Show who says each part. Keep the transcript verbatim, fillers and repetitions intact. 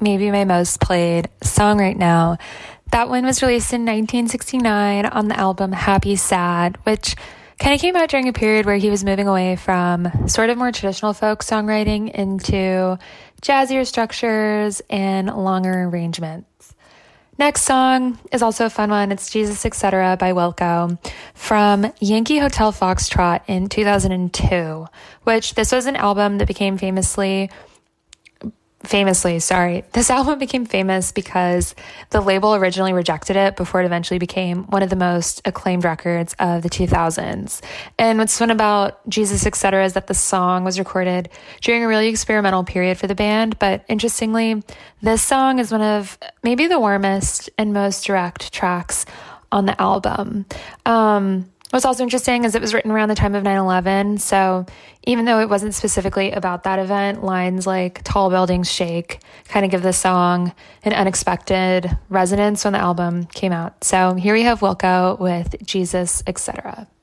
Speaker 1: maybe my most played song right now. That one was released in nineteen sixty-nine on the album Happy Sad, which kind of came out during a period where he was moving away from sort of more traditional folk songwriting into jazzier structures and longer arrangements. Next song is also a fun one. It's Jesus, et cetera by Wilco from Yankee Hotel Foxtrot in two thousand two, which this was an album that became famously Famously, sorry. This album became famous because the label originally rejected it before it eventually became one of the most acclaimed records of the two thousands. And what's fun about Jesus, et cetera is that the song was recorded during a really experimental period for the band. But interestingly, this song is one of maybe the warmest and most direct tracks on the album. Um, What's also interesting is it was written around the time of nine eleven, so even though it wasn't specifically about that event, lines like "Tall buildings shake" kind of give the song an unexpected resonance when the album came out. So here we have Wilco with Jesus, et cetera.